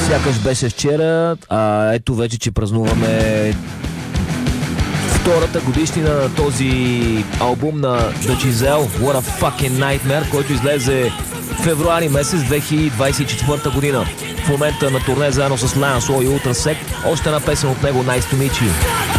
Сякаш беше вчера, а ето вече, че празнуваме втората годишнина на този албум на The Giselle, What a Fucking Nightmare, който излезе февруари месец 2024 година. В момента на турне заедно с Lions Law и Ultrasec, още една песен от него, Nice to Meet You.